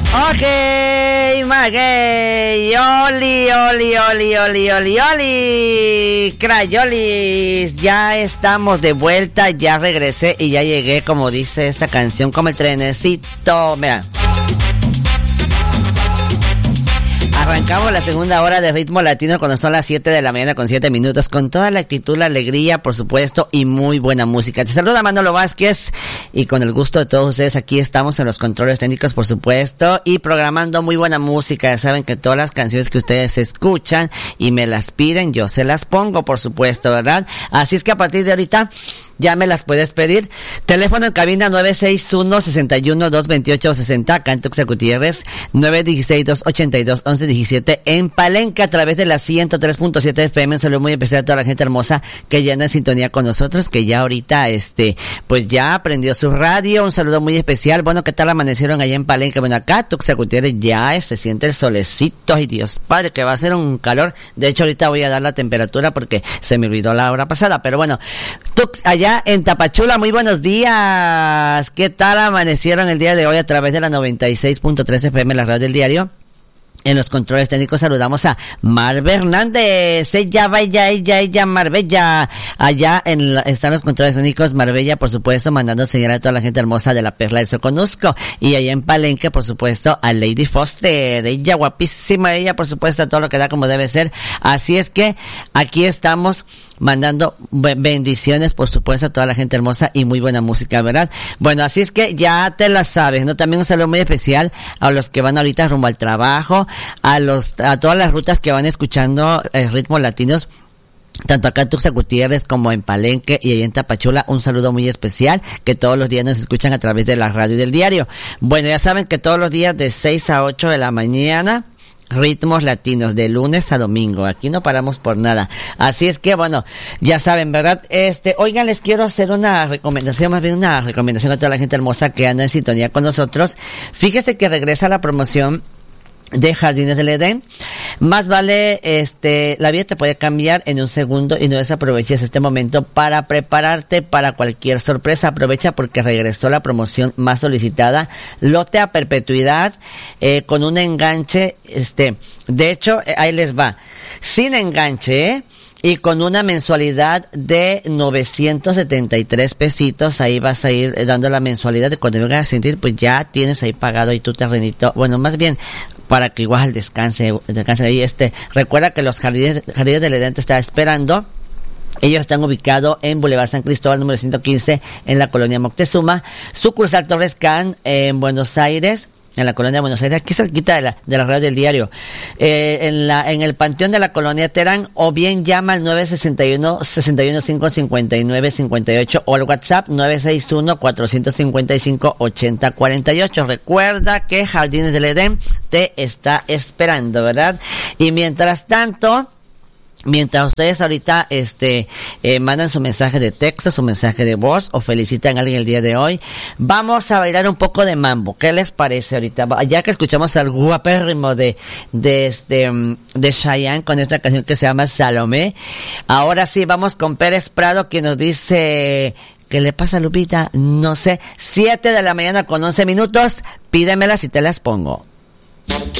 Ok, maguey, oli, crayolis, ya estamos de vuelta, ya regresé y ya llegué, como dice esta canción, como el trenecito, mira. Arrancamos la segunda hora de Ritmo Latino cuando son las 7 de la mañana con 7 minutos, con toda la actitud, la alegría, por supuesto, y muy buena música. Te saluda Manolo Vázquez y con el gusto de todos ustedes aquí estamos en los controles técnicos, por supuesto, y programando muy buena música. Ya saben que todas las canciones que ustedes escuchan y me las piden, yo se las pongo, por supuesto, ¿verdad? Así es que a partir de ahorita ya me las puedes pedir. Teléfono en cabina 961-61-228-60, acá en Tuxtla Gutiérrez, 916-282-1117 en Palenque a través de la 103.7 FM. Un saludo muy especial a toda la gente hermosa que ya anda en sintonía con nosotros, que ya ahorita, pues ya aprendió su radio. Un saludo muy especial. Bueno, ¿qué tal amanecieron allá en Palenque? Bueno, acá Tuxtla Gutiérrez ya se siente el solecito. Ay, Dios padre, que va a ser un calor. De hecho, ahorita voy a dar la temperatura porque se me olvidó la hora pasada, pero bueno, allá en Tapachula, muy buenos días. ¿Qué tal amanecieron el día de hoy a través de la 96.3 FM, la radio del diario? En los controles técnicos saludamos a Marve Hernández, ella, Marbella. Allá están los controles técnicos, Marbella, por supuesto, mandando señal a toda la gente hermosa de la Perla del Soconusco. Y allá en Palenque, por supuesto, a Lady Foster, ella guapísima, ella, por supuesto, todo lo que da como debe ser. Así es que aquí estamos mandando bendiciones, por supuesto, a toda la gente hermosa y muy buena música, ¿verdad? Bueno, así es que ya te la sabes, ¿no? También un saludo muy especial a los que van ahorita rumbo al trabajo, a todas las rutas que van escuchando ritmos latinos, tanto acá en Tuxtla Gutiérrez como en Palenque y ahí en Tapachula. Un saludo muy especial, que todos los días nos escuchan a través de la radio y del diario. Bueno, ya saben que todos los días de 6 a 8 de la mañana, ritmos latinos, de lunes a domingo. Aquí no paramos por nada. Así es que, bueno, ya saben, ¿verdad? Oigan, les quiero hacer una recomendación a toda la gente hermosa que anda en sintonía con nosotros. Fíjese que regresa la promoción de Jardines del Edén. Más vale, la vida te puede cambiar en un segundo y no desaproveches este momento para prepararte para cualquier sorpresa. Aprovecha porque regresó la promoción más solicitada, lote a perpetuidad, con un enganche, de hecho, ahí les va, sin enganche, y con una mensualidad de 973 pesitos, ahí vas a ir dando la mensualidad de cuando vengas a sentir, pues ya tienes ahí pagado ahí tu terrenito, bueno, más bien, para que igual descanse ahí, recuerda que los Jardines del Edén te está esperando. Ellos están ubicados en Boulevard San Cristóbal, número 115, en la colonia Moctezuma, sucursal Torres Can, en Buenos Aires, en la colonia de Buenos Aires, aquí cerquita de la radio del diario, en el panteón de la colonia Terán, o bien llama al 961-559-58 o al WhatsApp 961-455-8048. Recuerda que Jardines del Edén te está esperando, ¿verdad? Y mientras ustedes ahorita mandan su mensaje de texto, su mensaje de voz o felicitan a alguien el día de hoy, vamos a bailar un poco de mambo. ¿Qué les parece ahorita? Ya que escuchamos al guapérrimo de Chayanne con esta canción que se llama Salomé, ahora sí vamos con Pérez Prado, quien nos dice: ¿qué le pasa, Lupita? No sé. 7 de la mañana con 11 minutos. Pídemelas y te las pongo.